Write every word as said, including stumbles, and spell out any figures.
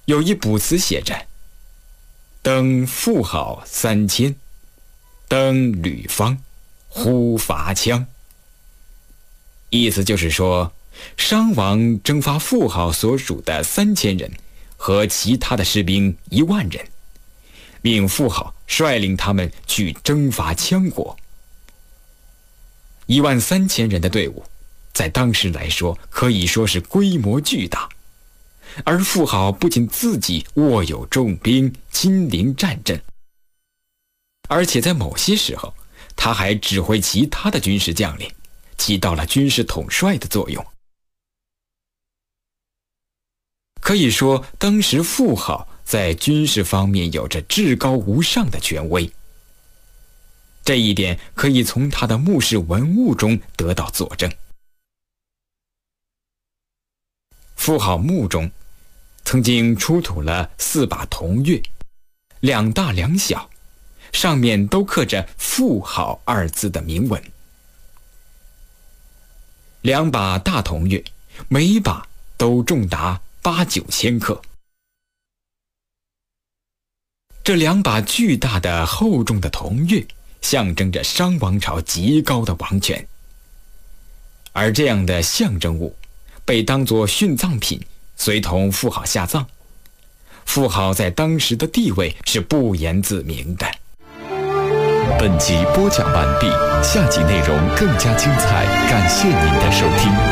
有一卜辞写着：登富好三千，登吕方，呼伐羌。意思就是说，商王征发富好所属的三千人和其他的士兵一万人，命富好率领他们去征伐羌国。一万三千人的队伍，在当时来说可以说是规模巨大，而富好不仅自己握有重兵，亲临战阵，而且在某些时候，他还指挥其他的军事将领，起到了军事统帅的作用。可以说，当时富好在军事方面有着至高无上的权威。这一点可以从他的墓室文物中得到佐证。富好墓中曾经出土了四把铜钺，两大两小，上面都刻着富好二字的铭文。两把大铜钺，每一把都重达八九千克。这两把巨大的厚重的铜钺象征着商王朝极高的王权，而这样的象征物被当作殉葬品随同富好下葬。富好在当时的地位是不言自明的。 本集播讲完毕，下集内容更加精彩，感谢您的收听。